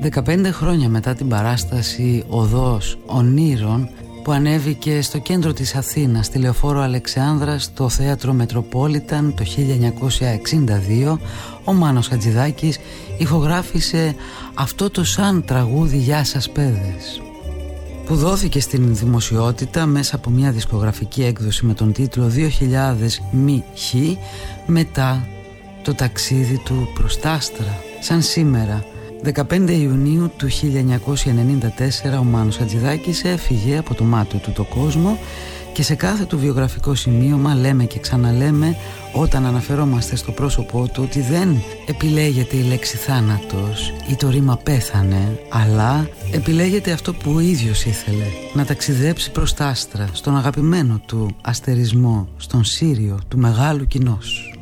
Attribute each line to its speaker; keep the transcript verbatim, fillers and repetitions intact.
Speaker 1: δεκαπέντε χρόνια μετά την παράσταση «Οδός Ονείρων» που ανέβηκε στο κέντρο της Αθήνας, στη Λεωφόρο Αλεξάνδρας, στο Θέατρο Μετροπόλιταν το χίλια εννιακόσια εξήντα δύο, ο Μάνος Χατζηδάκης ηχογράφησε αυτό το σαν τραγούδι «Γεια σας παιδες», που δόθηκε στην δημοσιότητα μέσα από μια δισκογραφική έκδοση με τον τίτλο δύο χιλιάδες μη χ, μετά το ταξίδι του προς τ' άστρα. Σαν σήμερα, δεκαπέντε Ιουνίου του χίλια εννιακόσια ενενήντα τέσσερα, ο Μάνος Χατζηδάκης έφυγε από το μάτι του το κόσμο και σε κάθε του βιογραφικό σημείωμα λέμε και ξαναλέμε, όταν αναφερόμαστε στο πρόσωπό του, ότι δεν επιλέγεται η λέξη θάνατος ή το ρήμα πέθανε, αλλά επιλέγεται αυτό που ο ίδιος ήθελε, να ταξιδέψει προς τ' άστρα, στον αγαπημένο του αστερισμό, στον Σύριο του μεγάλου κοινός.